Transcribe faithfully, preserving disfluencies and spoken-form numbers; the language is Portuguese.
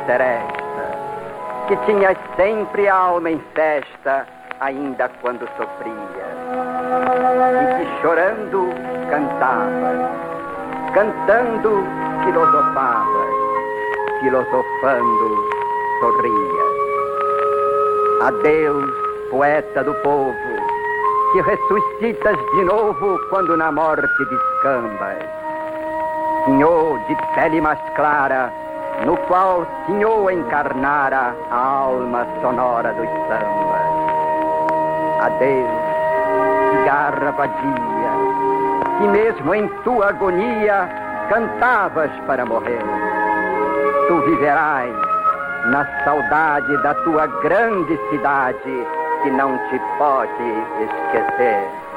seresta, que tinhas sempre a alma em festa, ainda quando sofrias, e que chorando cantavas, cantando filosofavas, filosofando sorrias. Adeus, poeta do povo, que ressuscitas de novo quando na morte descambas. Senhor de pele mais clara, no qual Senhor encarnara a alma sonora dos sambas. Adeus, cigarra vadia, que mesmo em tua agonia cantavas para morrer. Tu viverás na saudade da tua grande cidade, que não te pode esquecer.